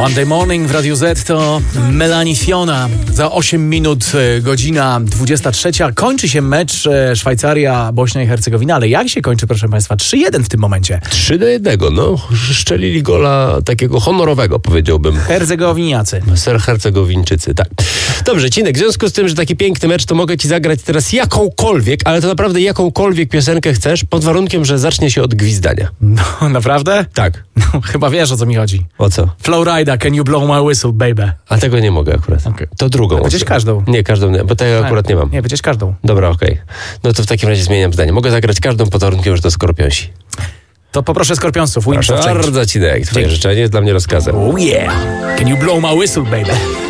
Monday Morning w Radiu Z to Melanie Fiona. Za 8 minut, godzina 23. Kończy się mecz Szwajcaria-Bośnia i Hercegowina, ale jak się kończy, proszę Państwa? 3-1 w tym momencie. 3-1, no. Szczelili gola takiego honorowego, powiedziałbym. Hercegowiniacy. Hercegowińczycy, tak. Dobrze, Cinek, w związku z tym, że taki piękny mecz, to mogę Ci zagrać teraz jakąkolwiek, ale to naprawdę jakąkolwiek piosenkę chcesz, pod warunkiem, że zacznie się od gwizdania. No, naprawdę? Tak. No, chyba wiesz, o co mi chodzi. O co? Flowrida, Can You Blow My Whistle, Baby? A tego nie mogę akurat. Okay. To drugą. Powiedzieć każdą. Nie, każdą nie, bo tego akurat nie mam. Nie, powiedzieć każdą. Dobra, okej. No to w takim razie zmieniam zdanie. Mogę zagrać każdą pod warunkiem, że to Skorpionsi. To poproszę Skorpionsów. Proszę bardzo, Cinek. Twoje życzenie jest dla mnie rozkazem. Oh yeah. Can you blow my whistle, baby?